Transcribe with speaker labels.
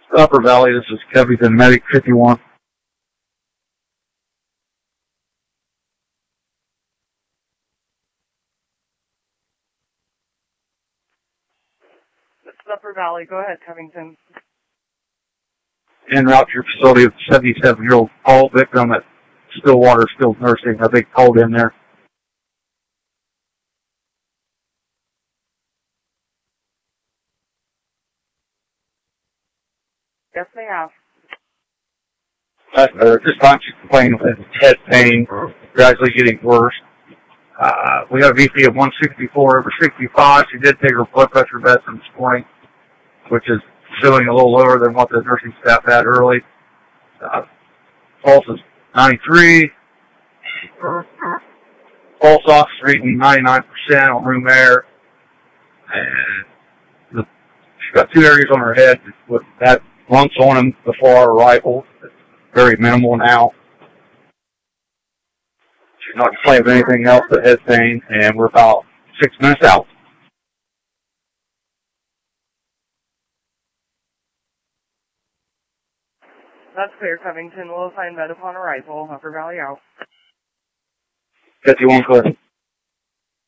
Speaker 1: Upper Valley, this is Covington Medic 51.
Speaker 2: This is Upper Valley. Go ahead, Covington.
Speaker 1: En route to your facility with a 77-year-old Paul victim at Stillwater Skilled Nursing. I think called in there.
Speaker 2: Yes, they have.
Speaker 1: This time she's complaining of head pain, gradually getting worse. We got a VP of 164 over 65. She did take her blood pressure medicine this morning, which is feeling a little lower than what the nursing staff had early. Pulse is 93. Pulse ox reading 99% on room air. And she's got 2 areas on her head with that lumps on them before our arrival. It's very minimal now. She's not complaining of anything else but head pain, and we're about 6 minutes out.
Speaker 2: That's clear, Covington. We'll assign med upon arrival. Upper Valley out.
Speaker 1: 51 clear.